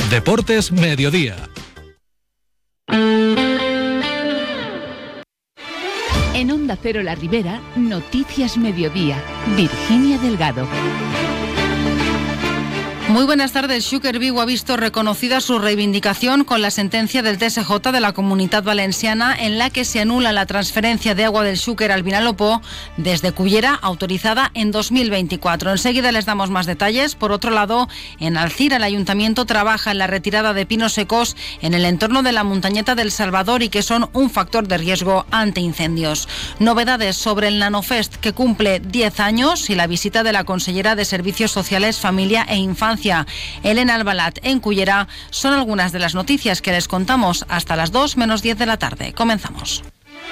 Deportes Mediodía. En Onda Cero La Ribera, Noticias Mediodía. Virginia Delgado. Muy buenas tardes. Xúquer Viu ha visto reconocida su reivindicación con la sentencia del TSJ de la Comunidad Valenciana en la que se anula la transferencia de agua del Xúquer al Vinalopó desde Cullera, autorizada en 2024. Enseguida les damos más detalles. Por otro lado, en Alcira el Ayuntamiento trabaja en la retirada de pinos secos en el entorno de la montañeta del Salvador y que son un factor de riesgo ante incendios. Novedades sobre el Nanofest, que cumple 10 años, y la visita de la consellera de Servicios Sociales, Familia e Infancia, Elena Albalat, en Cullera, son algunas de las noticias que les contamos hasta las 2 menos 10 de la tarde. Comenzamos.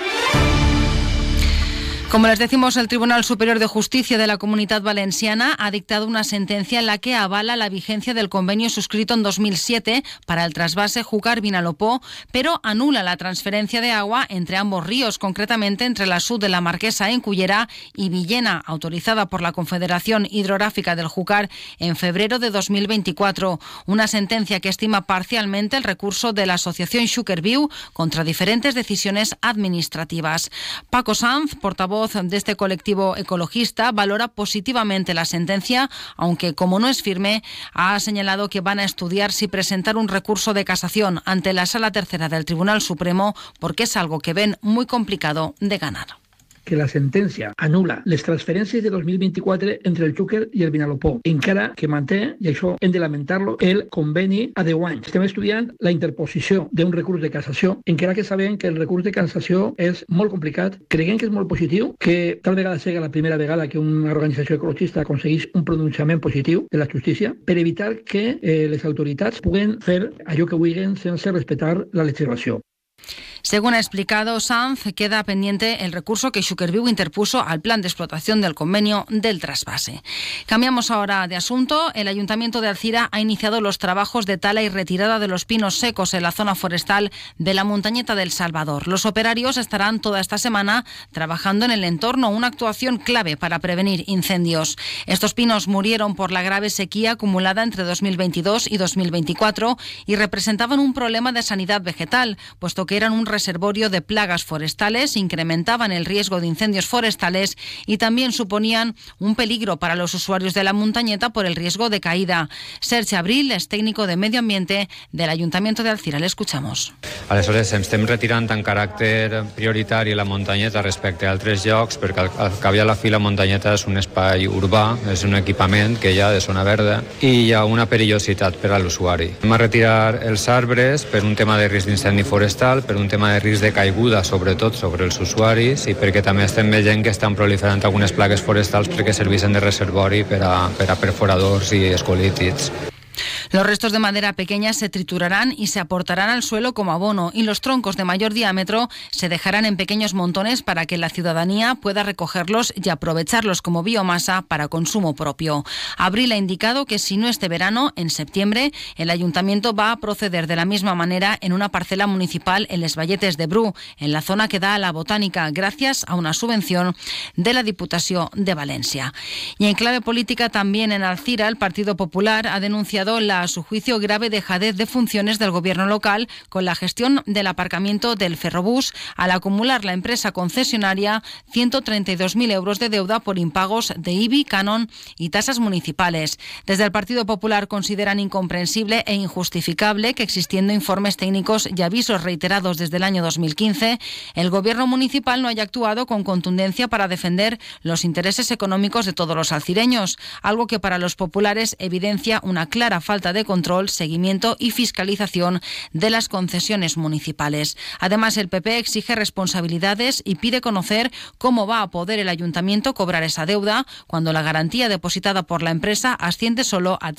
Como les decimos, el Tribunal Superior de Justicia de la Comunidad Valenciana ha dictado una sentencia en la que avala la vigencia del convenio suscrito en 2007 para el trasvase Júcar-Vinalopó, pero anula la transferencia de agua entre ambos ríos, concretamente entre la Sud de la Marquesa en Cullera y Villena, autorizada por la Confederación Hidrográfica del Júcar en febrero de 2024. Una sentencia que estima parcialmente el recurso de la Asociación Xúquer Viu contra diferentes decisiones administrativas. Paco Sanz, portavoz de este colectivo ecologista, valora positivamente la sentencia, aunque como no es firme, ha señalado que van a estudiar si presentar un recurso de casación ante la Sala Tercera del Tribunal Supremo, porque es algo que ven muy complicado de ganar. Que la sentència anula les transferències de 2024 entre el Xúquer i el Vinalopó, encara que manté, i això hem de lamentar-lo, el conveni a 10 anys. Estem estudiant la interposició d'un recurs de cassació, encara que sabem que el recurs de cassació és molt complicat. Creiem que és molt positiu, que tal vegada sigui la primera vegada que una organització ecologista aconsegueix un pronunciament positiu de la justícia per evitar que les autoritats puguen fer allò que vulguin sense respetar la legislació. Según ha explicado Sanz, queda pendiente el recurso que Xúquer Viu interpuso al plan de explotación del convenio del trasvase. Cambiamos ahora de asunto. El Ayuntamiento de Alcira ha iniciado los trabajos de tala y retirada de los pinos secos en la zona forestal de la montañeta del Salvador. Los operarios estarán toda esta semana trabajando en el entorno, una actuación clave para prevenir incendios. Estos pinos murieron por la grave sequía acumulada entre 2022 y 2024 y representaban un problema de sanidad vegetal, puesto que eran un reservorio de plagas forestales, incrementaban el riesgo de incendios forestales y también suponían un peligro para los usuarios de la montañeta por el riesgo de caída. Sergi Abril és tècnico de Medio Ambiente del Ayuntamiento de Alcira. Le escuchamos. Aleshores, estem retirant en caràcter prioritari la muntanyeta respecte a altres llocs, perquè al cap i a la fi la muntanyeta és un espai urbà, és un equipament que hi ha de zona verda i hi ha una perillositat per a l'usuari. Hem a retirar els arbres per un tema de risc d'incendi forestal, per un tema de risc de caiguda, sobretot sobre els usuaris, i perquè també estem veient que estan proliferant algunes plagues forestals perquè serveixen de reservori per a perforadors i escolítids. Los restos de madera pequeña se triturarán y se aportarán al suelo como abono, y los troncos de mayor diámetro se dejarán en pequeños montones para que la ciudadanía pueda recogerlos y aprovecharlos como biomasa para consumo propio. Abril ha indicado que si no este verano, en septiembre, el Ayuntamiento va a proceder de la misma manera en una parcela municipal en Les Valletes de Bru, en la zona que da a la Botánica, gracias a una subvención de la Diputación de Valencia. Y en clave política, también en Alcira, el Partido Popular ha denunciado la, a su juicio, grave dejadez de funciones del gobierno local con la gestión del aparcamiento del Ferrobús, al acumular la empresa concesionaria 132.000 euros de deuda por impagos de IBI, canon y tasas municipales. Desde el Partido Popular consideran incomprensible e injustificable que, existiendo informes técnicos y avisos reiterados desde el año 2015, el gobierno municipal no haya actuado con contundencia para defender los intereses económicos de todos los alcireños, algo que para los populares evidencia una clara falta de control, seguimiento y fiscalización de las concesiones municipales. Además, el PP exige responsabilidades y pide conocer cómo va a poder el Ayuntamiento cobrar esa deuda cuando la garantía depositada por la empresa asciende solo a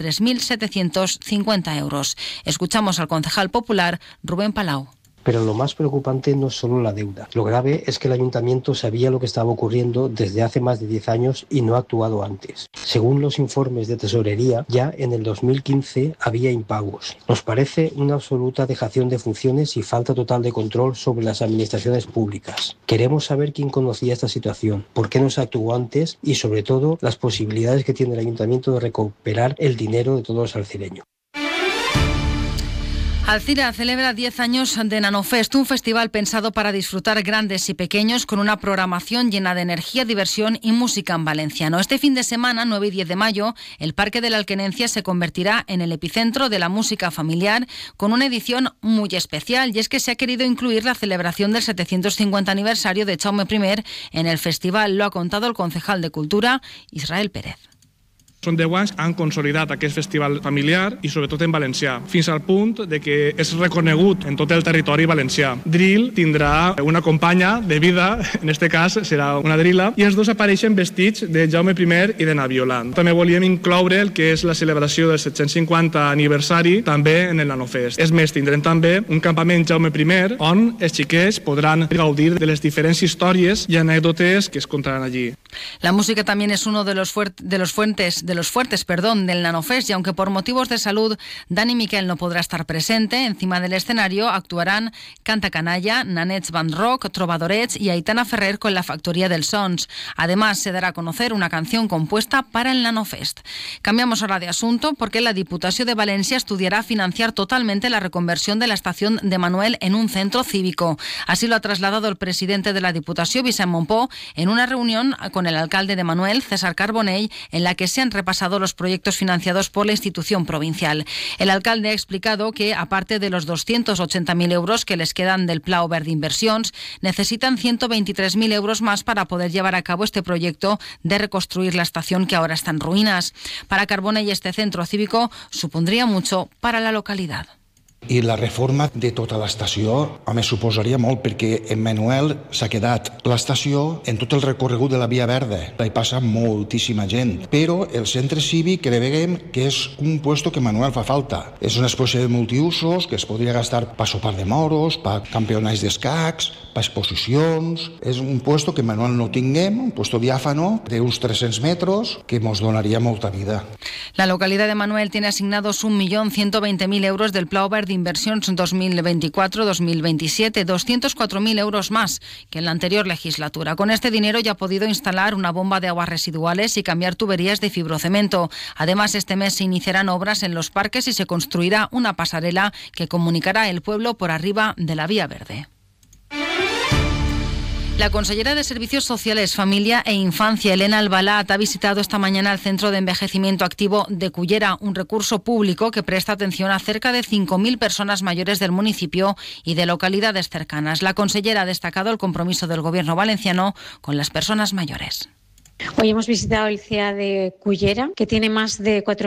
3.750 euros. Escuchamos al concejal popular Rubén Palau. Pero lo más preocupante no es solo la deuda. Lo grave es que el Ayuntamiento sabía lo que estaba ocurriendo desde hace más de 10 años y no ha actuado antes. Según los informes de Tesorería, ya en el 2015 había impagos. Nos parece una absoluta dejación de funciones y falta total de control sobre las administraciones públicas. Queremos saber quién conocía esta situación, por qué no se actuó antes y, sobre todo, las posibilidades que tiene el Ayuntamiento de recuperar el dinero de todos los alcireños. Alcira celebra 10 años de Nanofest, un festival pensado para disfrutar grandes y pequeños con una programación llena de energía, diversión y música en valenciano. Este fin de semana, 9 y 10 de mayo, el Parque de la Alquenencia se convertirá en el epicentro de la música familiar con una edición muy especial, y es que se ha querido incluir la celebración del 750 aniversario de Jaume I en el festival. Lo ha contado el concejal de Cultura, Israel Pérez. Són 10 anys que han consolidat aquest festival familiar i sobretot en valencià, fins al punt de que és reconegut en tot el territori valencià. Drill tindrà una companya de vida, en este cas serà una drila, i els dos apareixen vestits de Jaume I i de Naviolant. També volíem incloure el que és la celebració del 750 aniversari també en el Nanofest. És més, tindrem també un campament Jaume I on els xiquets podran gaudir de les diferents històries i anècdotes que es contaran allí. La música también es uno de los fuertes del Nanofest, y aunque por motivos de salud Dani Miquel no podrá estar presente, encima del escenario actuarán Canta Canalla, Nanets Band Rock, Trovadorets y Aitana Ferrer con la Factoría del Sons. Además, se dará a conocer una canción compuesta para el Nanofest. Cambiamos ahora de asunto porque la Diputación de Valencia estudiará financiar totalmente la reconversión de la estación de Manuel en un centro cívico. Así lo ha trasladado el presidente de la Diputación, Vicent Montpó, en una reunión con el alcalde de Manuel, César Carbonell, en la que se han repasado los proyectos financiados por la institución provincial. El alcalde ha explicado que, aparte de los 280.000 euros que les quedan del Pla Obert d'Inversions, necesitan 123.000 euros más para poder llevar a cabo este proyecto de reconstruir la estación que ahora está en ruinas. Para Carbonell, este centro cívico supondría mucho para la localidad. I la reforma de tota l'estació, a més, suposaria molt, perquè en Manuel s'ha quedat l'estació en tot el recorregut de la Via Verda. Hi passa moltíssima gent, però el centre cívic creiem que és un puesto que Manuel fa falta. És una exposició de multiusos que es podria gastar per sopar de moros, per campionats d'escacs, per exposicions. És un puesto que Manuel no tinguem, un puesto diáfano d'uns 300 metros que ens donaria molta vida. La localidad de Manuel tiene asignados 1.120.000 euros del Pla Obert d'Inversions 2024-2027, 204.000 euros más que en la anterior legislatura. Con este dinero ya ha podido instalar una bomba de aguas residuales y cambiar tuberías de fibrocemento. Además, este mes se iniciarán obras en los parques y se construirá una pasarela que comunicará el pueblo por arriba de la Vía Verde. La consellera de Servicios Sociales, Familia e Infancia, Elena Albalat, ha visitado esta mañana el Centro de Envejecimiento Activo de Cullera, un recurso público que presta atención a cerca de 5.000 personas mayores del municipio y de localidades cercanas. La consellera ha destacado el compromiso del Gobierno valenciano con las personas mayores. Hoy hemos visitado el CEA de Cullera, que tiene más de 4.000